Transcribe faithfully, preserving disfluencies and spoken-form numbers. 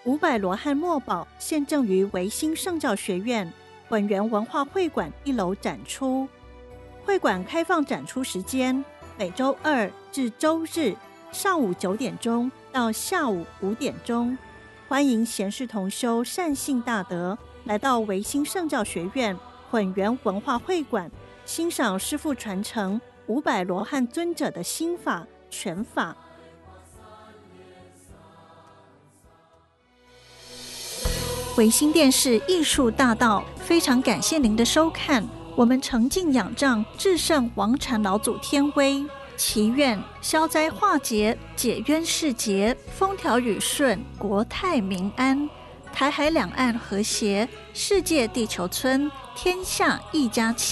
五百罗汉墨宝现正于维新圣教学院混元文化会馆一楼展出。会馆开放展出时间每周二至周日上午九点钟到下午五点钟，欢迎贤士同修善信大德来到维新圣教学院混元文化会馆，欣赏师父传承五百罗汉尊者的心法权法。维新电视艺术大道，非常感谢您的收看。我们诚敬仰仗至圣王禅老祖天威，祈愿消灾化解，解冤释结，风调雨顺，国泰民安，台海两岸和谐，世界地球村，天下一家亲。